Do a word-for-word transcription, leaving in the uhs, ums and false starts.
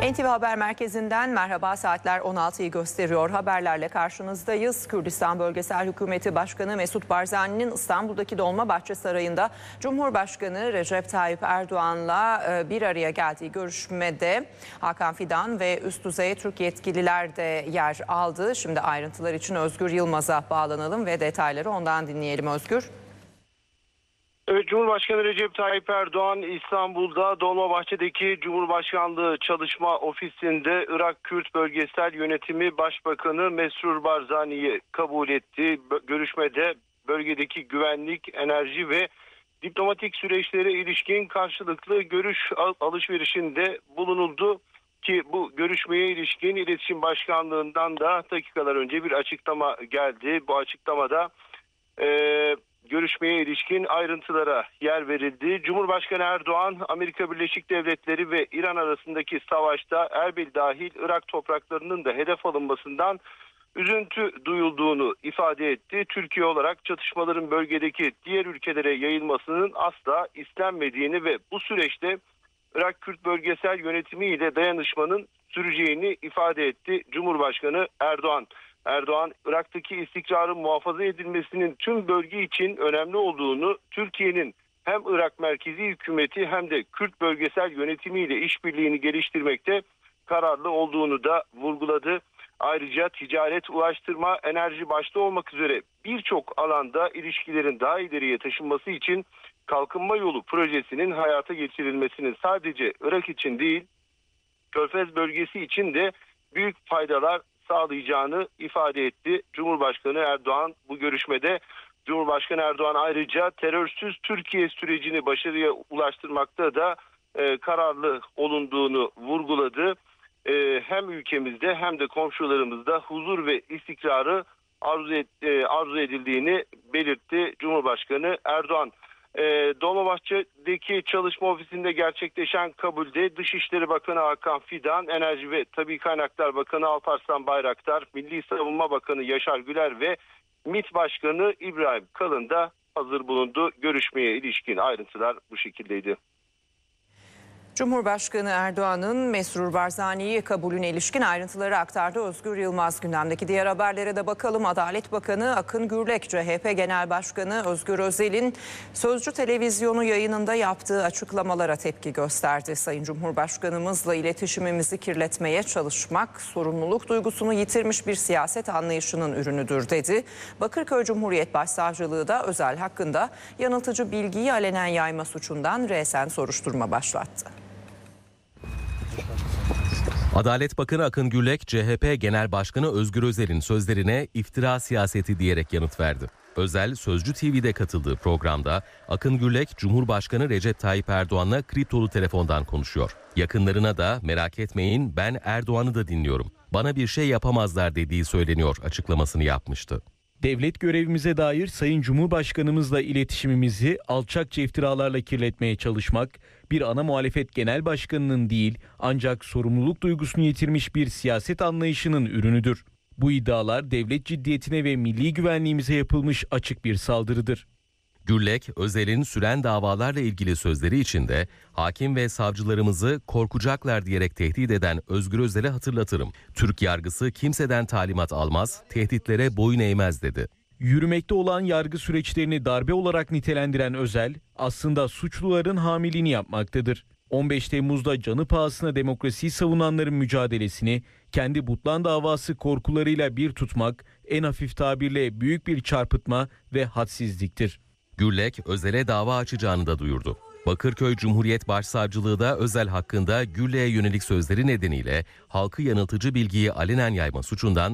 N T V Haber Merkezi'nden merhaba, saatler on altıyı gösteriyor. Haberlerle karşınızdayız. Kürdistan Bölgesel Hükümeti Başkanı Mesut Barzani'nin İstanbul'daki Dolmabahçe Sarayı'nda Cumhurbaşkanı Recep Tayyip Erdoğan'la bir araya geldiği görüşmede Hakan Fidan ve üst düzey Türk yetkililer de yer aldı. Şimdi ayrıntılar için Özgür Yılmaz'a bağlanalım ve detayları ondan dinleyelim. Özgür. Evet, Cumhurbaşkanı Recep Tayyip Erdoğan İstanbul'da Dolmabahçe'deki Cumhurbaşkanlığı Çalışma Ofisi'nde Irak Kürt Bölgesel Yönetimi Başbakanı Mesrur Barzani'yi kabul etti. Görüşmede bölgedeki güvenlik, enerji ve diplomatik süreçlere ilişkin karşılıklı görüş alışverişinde bulunuldu ki bu görüşmeye ilişkin İletişim Başkanlığı'ndan da dakikalar önce bir açıklama geldi. Bu açıklamada Ee, görüşmeye ilişkin ayrıntılara yer verildi. Cumhurbaşkanı Erdoğan, Amerika Birleşik Devletleri ve İran arasındaki savaşta Erbil dahil Irak topraklarının da hedef alınmasından üzüntü duyulduğunu ifade etti. Türkiye olarak çatışmaların bölgedeki diğer ülkelere yayılmasının asla istenmediğini ve bu süreçte Irak Kürt Bölgesel Yönetimi ile dayanışmanın süreceğini ifade etti Cumhurbaşkanı Erdoğan. Erdoğan, Irak'taki istikrarın muhafaza edilmesinin tüm bölge için önemli olduğunu, Türkiye'nin hem Irak merkezi hükümeti hem de Kürt bölgesel yönetimiyle işbirliğini geliştirmekte kararlı olduğunu da vurguladı. Ayrıca ticaret, ulaştırma, enerji başta olmak üzere birçok alanda ilişkilerin daha ileriye taşınması için kalkınma yolu projesinin hayata geçirilmesinin sadece Irak için değil, Körfez bölgesi için de büyük faydalar sağlayacağını ifade etti Cumhurbaşkanı Erdoğan bu görüşmede. Cumhurbaşkanı Erdoğan ayrıca terörsüz Türkiye sürecini başarıya ulaştırmakta da e, kararlı olunduğunu vurguladı. E, hem ülkemizde hem de komşularımızda huzur ve istikrarı arzu, et, e, arzu edildiğini belirtti Cumhurbaşkanı Erdoğan. E, Dolmabahçe'deki çalışma ofisinde gerçekleşen kabulde Dışişleri Bakanı Hakan Fidan, Enerji ve Tabii Kaynaklar Bakanı Alparslan Bayraktar, Milli Savunma Bakanı Yaşar Güler ve MİT Başkanı İbrahim Kalın da hazır bulundu. Görüşmeye ilişkin ayrıntılar bu şekildeydi. Cumhurbaşkanı Erdoğan'ın Mesrur Barzani'yi kabulüne ilişkin ayrıntıları aktardı Özgür Yılmaz. Gündemdeki diğer haberlere de bakalım. Adalet Bakanı Akın Gürlek, C H P Genel Başkanı Özgür Özel'in Sözcü Televizyonu yayınında yaptığı açıklamalara tepki gösterdi. Sayın Cumhurbaşkanımızla iletişimimizi kirletmeye çalışmak, sorumluluk duygusunu yitirmiş bir siyaset anlayışının ürünüdür dedi. Bakırköy Cumhuriyet Başsavcılığı da Özel hakkında yanıltıcı bilgiyi alenen yayma suçundan resen soruşturma başlattı. Adalet Bakanı Akın Gürlek, C H P Genel Başkanı Özgür Özel'in sözlerine iftira siyaseti diyerek yanıt verdi. Özel, Sözcü T V'de katıldığı programda Akın Gürlek, Cumhurbaşkanı Recep Tayyip Erdoğan'la kriptolu telefondan konuşuyor. Yakınlarına da merak etmeyin, ben Erdoğan'ı da dinliyorum, bana bir şey yapamazlar dediği söyleniyor açıklamasını yapmıştı. Devlet görevimize dair Sayın Cumhurbaşkanımızla iletişimimizi alçakça iftiralarla kirletmeye çalışmak, bir ana muhalefet genel başkanının değil ancak sorumluluk duygusunu yitirmiş bir siyaset anlayışının ürünüdür. Bu iddialar devlet ciddiyetine ve milli güvenliğimize yapılmış açık bir saldırıdır. Gürlek, Özel'in süren davalarla ilgili sözleri içinde hakim ve savcılarımızı korkacaklar diyerek tehdit eden Özgür Özel'e hatırlatırım. Türk yargısı kimseden talimat almaz, tehditlere boyun eğmez dedi. Yürümekte olan yargı süreçlerini darbe olarak nitelendiren Özel, aslında suçluların hamiliğini yapmaktadır. on beş Temmuz'da canı pahasına demokrasiyi savunanların mücadelesini kendi butlan davası korkularıyla bir tutmak, en hafif tabirle büyük bir çarpıtma ve hadsizliktir. Gürlek, Özel'e dava açacağını da duyurdu. Bakırköy Cumhuriyet Başsavcılığı da Özel hakkında Gürlek'e yönelik sözleri nedeniyle halkı yanıltıcı bilgiyi alenen yayma suçundan